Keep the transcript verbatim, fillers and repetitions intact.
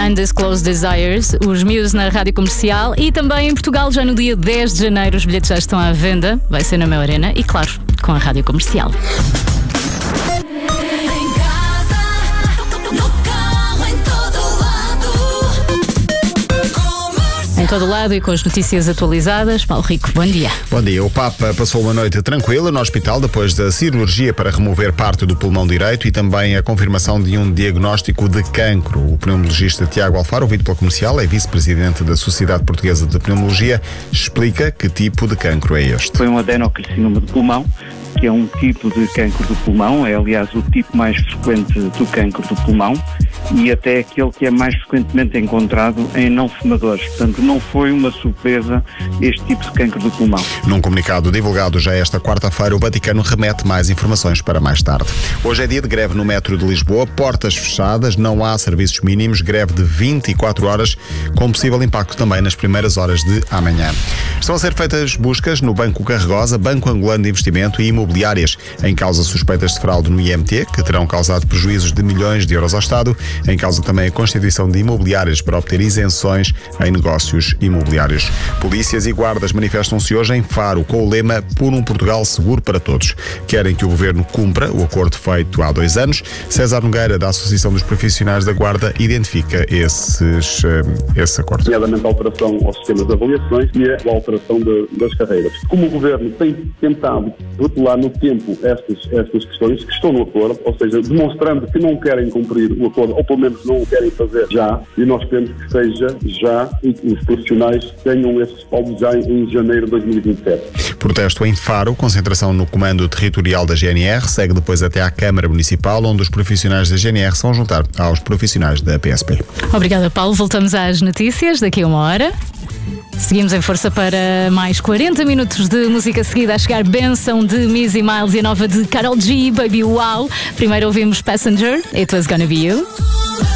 Undisclosed Desires, os Muse na Rádio Comercial, e também em Portugal já no dia dez de janeiro os bilhetes já estão à venda, vai ser na Mel Arena e claro, com a Rádio Comercial. Em todo lado e com as notícias atualizadas. Paulo Rico, bom dia. Bom dia. O Papa passou uma noite tranquila no hospital depois da cirurgia para remover parte do pulmão direito e também a confirmação de um diagnóstico de cancro. O pneumologista Tiago Alfaro, ouvido pela Comercial, é vice-presidente da Sociedade Portuguesa de Pneumologia, explica que tipo de cancro é este. Foi um adenocarcinoma de pulmão, que é um tipo de cancro do pulmão, é aliás o tipo mais frequente do cancro do pulmão e até aquele que é mais frequentemente encontrado em não fumadores. Portanto, não foi uma surpresa este tipo de cancro do pulmão. Num comunicado divulgado já esta quarta-feira, o Vaticano remete mais informações para mais tarde. Hoje é dia de greve no metro de Lisboa, portas fechadas, não há serviços mínimos, greve de vinte e quatro horas, com possível impacto também nas primeiras horas de amanhã. Estão a ser feitas buscas no Banco Carregosa, Banco Angolano de Investimento e Imobiliárias, em causa suspeitas de fraude no I M T, que terão causado prejuízos de milhões de euros ao Estado, em causa também a constituição de imobiliárias para obter isenções em negócios imobiliários. Polícias e guardas manifestam-se hoje em Faro com o lema Por um Portugal Seguro para Todos. Querem que o Governo cumpra o acordo feito há dois anos. César Nogueira, da Associação dos Profissionais da Guarda, identifica esses, esse acordo. Nomeadamente a alteração aos sistemas de avaliações e a alteração de, das carreiras. Como o Governo tem tentado rotular no tempo estas, estas questões, que estão no acordo, ou seja, demonstrando que não querem cumprir o acordo, ou pelo menos não o querem fazer já, e nós queremos que seja já e que os profissionais tenham esse respaldo já em janeiro de dois mil e vinte e sete. Protesto em Faro, concentração no Comando Territorial da G N R, segue depois até à Câmara Municipal, onde os profissionais da G N R se vão juntar aos profissionais da P S P. Obrigada, Paulo. Voltamos às notícias daqui a uma hora. Seguimos em força para mais quarenta minutos de música seguida, a chegar Benção de Missy Miles e a nova de Karol G, Baby Wow. Primeiro ouvimos Passenger, It Was Gonna Be You.